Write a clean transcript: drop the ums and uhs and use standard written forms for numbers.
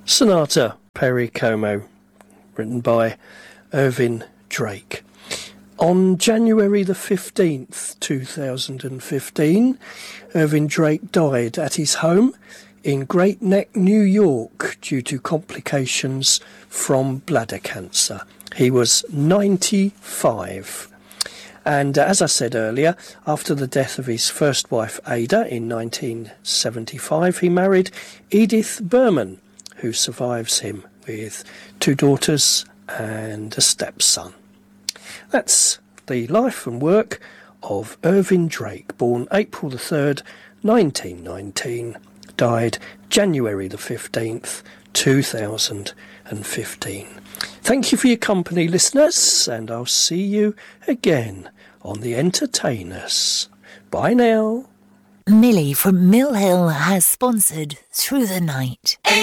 Sonata Peri Como, written by Irving Drake. On January the 15th, 2015, Irving Drake died at his home in Great Neck, New York, due to complications from bladder cancer. He was 95. And as I said earlier, after the death of his first wife Ada in 1975, he married Edith Berman, who survives him with 2 daughters and a stepson. That's the life and work of Irving Drake, born April the 3rd, 1919, died January the 15th, 2015. Thank you for your company, listeners, and I'll see you again on The Entertainers. Bye now. Millie from Mill Hill has sponsored Through the Night.